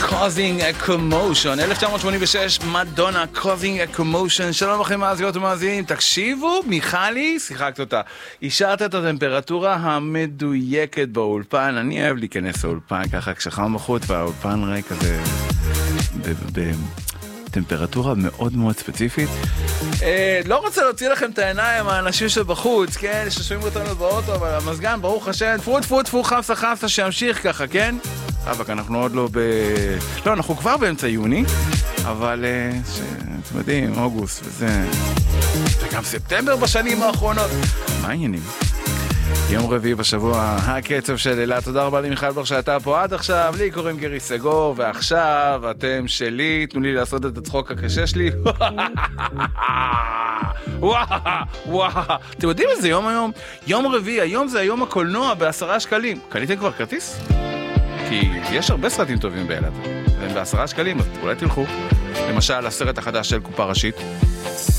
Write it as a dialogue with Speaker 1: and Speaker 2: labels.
Speaker 1: Causing a Commotion, 1986, מדונה, Causing a Commotion. שלום לכם מאזינות ומאזינים, תקשיבו, מיכלי, שיחקת אותה. אישרת את הטמפרטורה המדויקת באולפן. אני אוהב להיכנס לאולפן ככה כשחם בחוץ, והאולפן ריק כזה בטמפרטורה מאוד מאוד ספציפית. לא רוצה להוציא לכם את העיניים, האנשים שבחוץ, כן, ששומעים אותנו באוטו, אבל המזגן, ברוך השם, תפו, חפסה, שימשיך ככה, כן? אבק, אנחנו עוד לא לא, אנחנו כבר באמצע יוני, אבל אתם יודעים, אוגוסט וזה, וגם ספטמבר בשנים האחרונות. מה העניינים? יום רביעי בשבוע, הקצב של אלה. תודה רבה למיכל בר שאתה פה עד עכשיו. לי קוראים גרי סגור, ועכשיו אתם שלי. תנו לי לעשות את הצחוק הקשה שלי. וואו. אתם יודעים איזה יום היום? יום רביעי, היום זה היום הקולנוע ב10 שקלים. קניתם כבר כרטיס? כי יש הרבה סרטים טובים באילת, והם ב10 שקלים, אז אולי תלכו. למשל, הסרט החדש של קופה ראשית.